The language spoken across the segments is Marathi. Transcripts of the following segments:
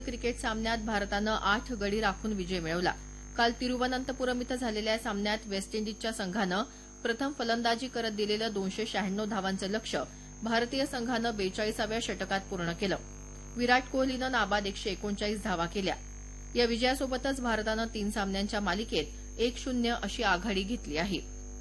क्रिकेट सामन्यात भारतानं 8 गडी राखून विजय मिळवला. काल तिरुवनंतपुरम इथं झालेल्या या सामन्यात वेस्ट इंडिजच्या संघानं प्रथम फलंदाजी करत दिलेलं 296 धावांचं लक्ष्य भारतीय संघानं 42व्या षटकात पूर्ण केलं. विराट कोहलीनं नाबाद 139 धावा केल्या. या विजयासोबतच भारतानं 3 सामन्यांच्या मालिकेत 1-0 अशी आघाडी घेतली आहे.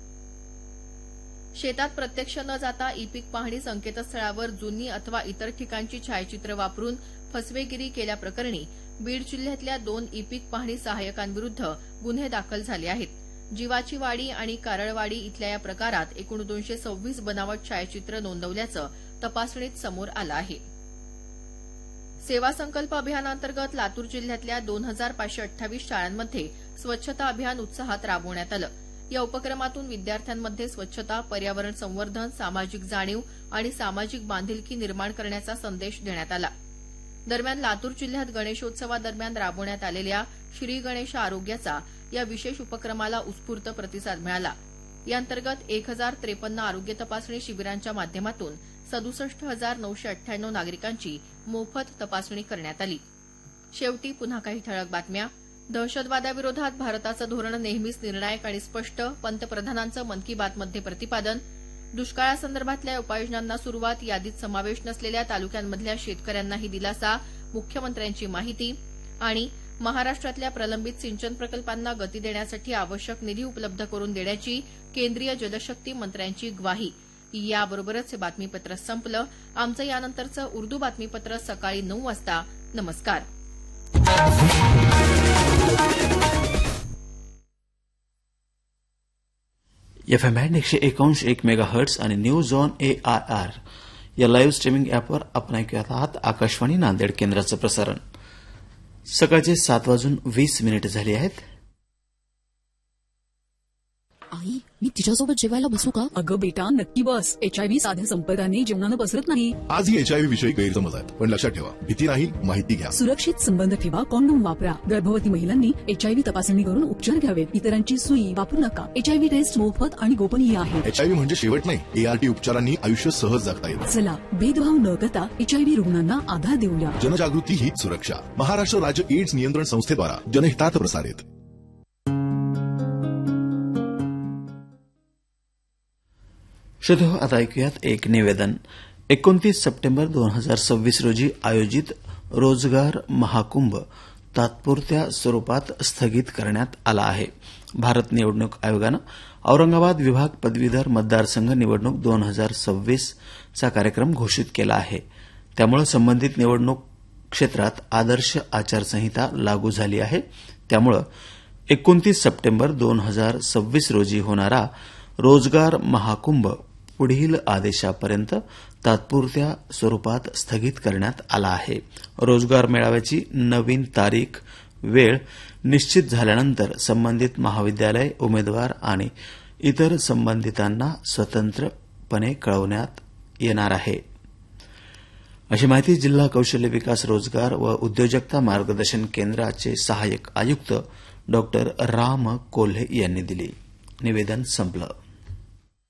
शेतात प्रत्यक्ष न जाता ई-पीक पाहणी संकेतस्थळावर जुनी अथवा इतर ठिकाणची छायाचित्र वापरून फसवेगिरी केल्याप्रकरणी बीड जिल्ह्यातल्या 2 ई-पीक पाहणी सहाय्यकांविरुद्ध गुन्हे दाखल झाले आहेत. जीवाची वाडी आणि कारळवाडी इथल्या या प्रकारात एकूण 226 बनावट छायाचित्र नोंदवल्याचं तपासणीत समोर आलं आहे. सेवा संकल्प अभियानांतर्गत लातूर जिल्ह्यातल्या 2528 शाळांमध्ये स्वच्छता अभियान उत्साहात राबवण्यात आलं. या उपक्रमातून विद्यार्थ्यांमध्ये स्वच्छता, पर्यावरण संवर्धन, सामाजिक जाणीव आणि सामाजिक बांधिलकी निर्माण करण्याचा संदेश देण्यात आला. दरम्यान लातूर जिल्ह्यात गणेशोत्सवादरम्यान राबवण्यात आलेल्या श्री गणेश आरोग्याचा या विशेष उपक्रमाला उत्स्फूर्त प्रतिसाद मिळाला. याअंतर्गत 1053 आरोग्य तपासणी शिबिरांच्या माध्यमातून 67,998 नागरिकांची मोफत तपासणी करण्यात आली. शेवटी पुन्हा काही ठळक बातम्या. दहशतवादाविरोधात भारताचं धोरण नेहमीच निर्णायक आणि स्पष्ट, पंतप्रधानांचं मन की बातमध्ये प्रतिपादन. दुष्काळासंदर्भातल्या उपाययोजनांना सुरुवात, यादीत समावेश नसलेल्या तालुक्यांमधल्या शेतकऱ्यांनाही दिलासा, मुख्यमंत्र्यांची माहिती. आणि महाराष्ट्रातल्या प्रलंबित सिंचन प्रकल्पांना गती देण्यासाठी आवश्यक निधी उपलब्ध करून देण्याची केंद्रीय जलशक्ती मंत्र्यांची ग्वाही. याबरोबरच हे बातमीपत्र संपलं. आमचं यानंतरचं उर्दू बातमीपत्र सकाळी 9 वाजता. नमस्कार. FM बँड 101.1 मेगाहर्ट्ज आणि न्यूज ऑन AIR या लाईव्ह स्ट्रीमिंग ॲपवर आपण ऐकत आहात आकाशवाणी नांदेड केंद्राचं प्रसारण. सकाळचे 7:20 झाली आहेत. आई, मी तिच्यासोबत जेवायला बसू का? अगं बेटा, नक्की बस. HIV साध्या संपर्काने जेवणानं पसरत नाही. आजही HIV विषयी गैरसमज आहेत, पण लक्षात ठेवा, भीती नाही, माहिती घ्या. सुरक्षित संबंध ठेवा, कॉन्डोम वापरा. गर्भवती महिलांनी HIV तपासणी करून उपचार घ्यावेत. इतरांची सुई वापरू नका. HIV टेस्ट मोफत आणि गोपनीय आहे. HIV म्हणजे शेवट नाही. ART उपचारांनी आयुष्य सहज जगता येतं. चला, भेदभाव न करता HIV रुग्णांना आधार देऊया. जनजागृती हीच सुरक्षा. महाराष्ट्र राज्य एड्स नियंत्रण संस्थेद्वारा जनहितार्थ प्रसारित. श्रोते हो, आता ऐकूयात एक निवेदन. 29 सप्टेंबर 2026 रोजी आयोजित रोजगार महाकुंभ तात्पुरत्या स्वरूपात स्थगित करण्यात आला आहे. भारत निवडणूक आयोगानं औरंगाबाद विभाग पदवीधर मतदारसंघ निवडणूक 2026 चा कार्यक्रम घोषित केला आहे. त्यामुळे संबंधित निवडणूक क्षेत्रात आदर्श आचारसंहिता लागू झाली आहे. त्यामुळे 29 सप्टेंबर 2026 रोजी होणारा रोजगार महाकुंभ पुढील आदेशापर्यंत तात्पुरत्या स्वरूपात स्थगित करण्यात आला आहे. रोजगार मेळाव्याची नवीन तारीख, वेळ निश्चित झाल्यानंतर संबंधित महाविद्यालय, उमेदवार आणि इतर संबंधितांना स्वतंत्रपणे कळवण्यात येणार आहे, अशी माहिती जिल्हा कौशल्य विकास, रोजगार व उद्योजकता मार्गदर्शन केंद्राचे सहाय्यक आयुक्त डॉ. राम कोल्हे यांनी दिली. निवेदन संपलं.